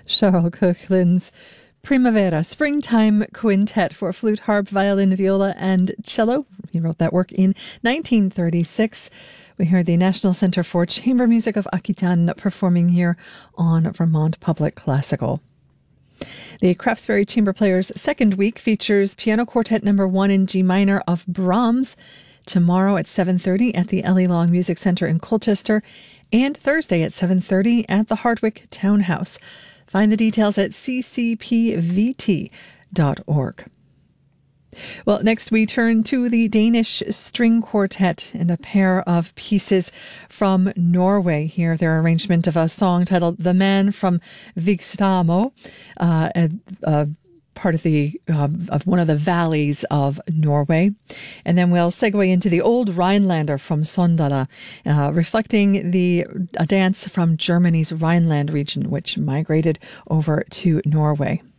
Charles Koechlin's Primavera, Springtime Quintet for flute, harp, violin, viola, and cello. He wrote that work in 1936. We heard the National Center for Chamber Music of Aquitaine performing here on Vermont Public Classical. The Craftsbury Chamber Players' second week features Piano Quartet No. 1 in G minor of Brahms tomorrow at 7:30 at the Ellie Long Music Center in Colchester and Thursday at 7:30 at the Hardwick Townhouse. Find the details at ccpvt.org. Well, next we turn to the Danish String Quartet and a pair of pieces from Norway. Here, their arrangement of a song titled "The Man from Vigstamo," part of of one of the valleys of Norway. And then we'll segue into the Old Rhinelander from Sondala, reflecting a dance from Germany's Rhineland region, which migrated over to Norway.